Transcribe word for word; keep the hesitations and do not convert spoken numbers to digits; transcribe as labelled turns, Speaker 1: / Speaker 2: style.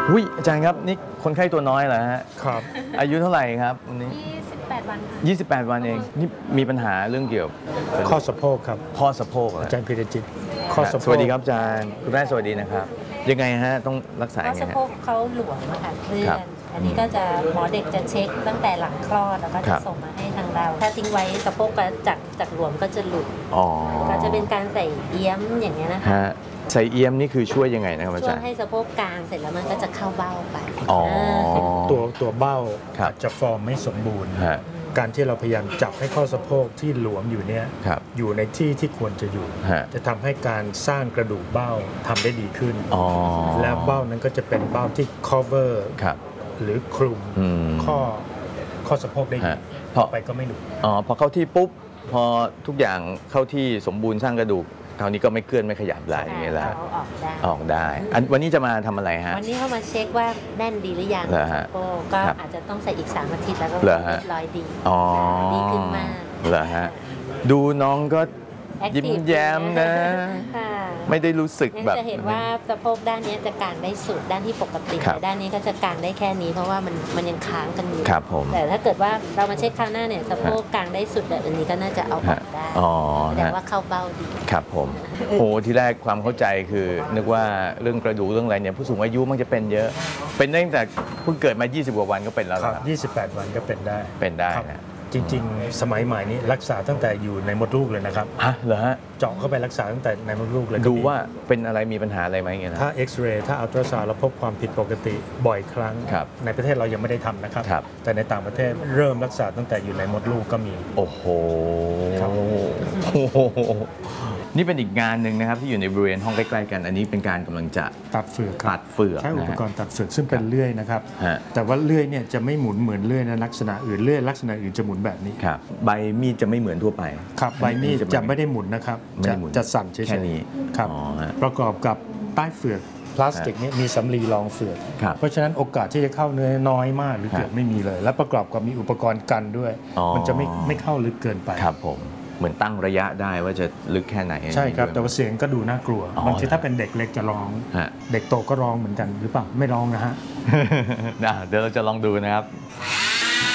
Speaker 1: อุ้ยอาจารย์ครับนี่คนไข้ตัวน้อยเหรอฮะ
Speaker 2: ครับ
Speaker 1: อายุเท่าไหร่ครับวันนี้
Speaker 3: ยี่สิบแปดวันค่ะ
Speaker 1: ยี่สิบแปดวันเองนี่มีปัญหาเรื่องเกี่ยว
Speaker 2: ข้อสะโพกครับ
Speaker 1: ข้อสะโพก
Speaker 2: อาจารย์พิรจิตข้อสะโพก
Speaker 1: สวัสดีครับอาจารย์คุณแม่สวัสดีนะครับยังไงฮะต้องรักษา
Speaker 3: ข้อ
Speaker 1: ยังไง
Speaker 3: สะโพกเขาหลวมค่ะเคลื่อ
Speaker 1: ครั
Speaker 3: น
Speaker 1: บ
Speaker 3: อันนี้ก็จะหมอเด็กจะเช็คตั้งแต่หลังคลอดแล้วก็
Speaker 1: ครั
Speaker 3: จะ
Speaker 1: บ
Speaker 3: ส่งมาให้ทางเรา ถ้าทิ้งไว้สะโพกก็จากจากหลวมก็จะหลุด
Speaker 1: อ๋อ
Speaker 3: ก็จะเป็นการใส่เอี้ยมอย่างเงี้ยนะคะ
Speaker 1: ฮะใส่เอี้ยมนี่คือช่วยยังไงนะครับอา
Speaker 3: ช่ว
Speaker 1: จาย รย์
Speaker 3: ให้สะโพกกลางเสร็จแล้วมันก็จะเข้าเบ้าไป
Speaker 1: อ๋อ
Speaker 2: ตัวตัวเบ้า
Speaker 1: ครับ
Speaker 2: อาจจะฟอร์มไม่สมบูรณ์
Speaker 1: ฮะ
Speaker 2: การที่เราพยายามจับให้ข้อสะโพกที่หลวมอยู่เนี่ย
Speaker 1: ครับ
Speaker 2: อยู่ในที่ที่ควรจะอยู่
Speaker 1: ฮะ
Speaker 2: จะทำให้การสร้างกระดูกเบ้าทำได้ดีขึ้น
Speaker 1: อ๋อ
Speaker 2: และเบ้านั้นก็จะเป็นเบ้าที่ cover
Speaker 1: ครับ
Speaker 2: หรือคลุม
Speaker 1: อืม
Speaker 2: ข้อข้อสะโพกได้ดี
Speaker 1: ฮะ
Speaker 2: ต่อไปก็ไม่หนุน
Speaker 1: อ๋อพอเข้าที่ปุ๊บพอทุกอย่างเข้าที่สมบูรณ์สร้างกระดูกคราวนี้ก็ไม่เคลื่อนไม่ขยับได้อย่างเงี้ยละ
Speaker 3: เอาออกได้
Speaker 1: ออกได้อันวันนี้จะมาทำอะไรฮะ
Speaker 3: วันนี้เขามาเช็คว่าแน่นดีหรือยัง
Speaker 1: เหรอฮะ
Speaker 3: สะโพกก็
Speaker 1: ครับ
Speaker 3: อาจจะต้องใส่อีกสามอาทิตย์แล้วก็
Speaker 1: เหรอฮะ
Speaker 3: เรียบร้อยดี
Speaker 1: อ๋อ
Speaker 3: ดีขึ้นมาก
Speaker 1: เหรอฮะดูน้องก็
Speaker 3: Active
Speaker 1: ยิ้มแย้มนะ
Speaker 3: ค่ะ
Speaker 1: ไม่ได้รู้สึก
Speaker 3: งั้น
Speaker 1: แบบ
Speaker 3: จะเห็นว่าสะโพกด้านนี้จะกางได้สุดด้านที่ปกติ
Speaker 1: ครับ
Speaker 3: แต่ด้านนี้ก็จะกางได้แค่นี้เพราะว่ามันมันยังค้างกันอยู่
Speaker 1: ครับผม
Speaker 3: แต่ถ้าเกิดว่าเรามาเช็คคราวหน้าเนี่ยสะโพกกางได้สุดแบบอันนี้ก็น่าจะเอาออกได้
Speaker 1: อ๋อ
Speaker 3: แต่
Speaker 1: ฮะ
Speaker 3: ว่าเข้าเบ้าดี
Speaker 1: ครับผมโอ้ที่แรกความเข้าใจคือนึกว่าเรื่องกระดูกเรื่องอะไรเนี่ยผู้สูงอายุมักจะเป็นเยอะ เป็นตั้งแต่เพิ่งเกิดมา ยี่สิบ กว่าวันก็เป็นแล้ว
Speaker 2: ค
Speaker 1: เหร
Speaker 2: รั
Speaker 1: อครับ
Speaker 2: บยี่สิบแปดวันก็เป็นได้
Speaker 1: เป็นได้
Speaker 2: ครับ
Speaker 1: นะ
Speaker 2: จริงๆ สมัยใหม่นี้รักษาตั้งแต่อยู่ในมดลูกเลยนะครับ
Speaker 1: ฮะเหรอฮะ
Speaker 2: เจาะเข้าไปรักษาตั้งแต่ในมดลูกเลยก็
Speaker 1: ดู
Speaker 2: มี
Speaker 1: ว่าเป็นอะไรมีปัญหาอะไรไหมเงี้ยนะ
Speaker 2: ถ้าเอ็กซเรย์ถ้าอัลตราซาวด์แล้วพบความผิดปกติบ่อยครั้ง
Speaker 1: ครับ
Speaker 2: ในประเทศเรายังไม่ได้ทำนะครับ
Speaker 1: ครับ
Speaker 2: แต่ในต่างประเทศเริ่มรักษาตั้งแต่อยู่ในมดลูกก็มี
Speaker 1: โอ้โห
Speaker 2: ครับ
Speaker 1: โอ้โหนี่เป็นอีกงานหนึ่งนะครับที่อยู่ในบริเวณห้องใกล้ๆกัน อันนี้เป็นการกำลังจะ
Speaker 2: ตัดเฟือกครั
Speaker 1: ตั
Speaker 2: บ
Speaker 1: ดเฟือก
Speaker 2: ใช้อุ
Speaker 1: นะ
Speaker 2: ป
Speaker 1: ฮะ
Speaker 2: กรณ์ตัดเฟือกซึ่งเป็นเลื่อยนะครับ
Speaker 1: ฮะ
Speaker 2: แต่ว่าเลื่อยเนี่ยจะไม่หมุนเหมือนเลื่อยในลักษณะอื่นเลื่อยลักษณะอื่นจะหมุนแบบนี้
Speaker 1: ครับใบมีดจะไม่เหมือนทั่วไป
Speaker 2: ครับใบมีด
Speaker 1: จะ
Speaker 2: จะไม่ได้หมุนนะครับ
Speaker 1: ไม่
Speaker 2: จะ
Speaker 1: ได้หมุน
Speaker 2: จะสั่นเฉยๆ
Speaker 1: แค่นี้
Speaker 2: ครับ
Speaker 1: อ๋อฮะ
Speaker 2: ประกอบกับใต้เฟือกพลาสติกเนี่ยมีสำลีรองเฟือก
Speaker 1: ครับ
Speaker 2: เพราะฉะนั้นโอกาสที่จะเข้าเนื้อน้อยมากหรือเกือบไม่มีเลย และประกอบกับมีอุปกรณ์กันด้วย
Speaker 1: อ๋อ
Speaker 2: มันจะไม่ไม่เข้าลึกเกินไป
Speaker 1: ครับผมเหมือนตั้งระยะได้ว่าจะลึกแค่ไหน
Speaker 2: ใช่ครับ
Speaker 1: ด้วย
Speaker 2: แต่ว่าเสียงก็ดูน่ากลัว
Speaker 1: อ๋อ
Speaker 2: บางทีถ้าเป็นเด็กเล็กจะร้อง
Speaker 1: ฮะ
Speaker 2: เด็กโตก็ร้องเหมือนกันหรือเปล่าไม่ร้องนะฮะ
Speaker 1: นะเดี๋ยวเราจะลองดูนะครับ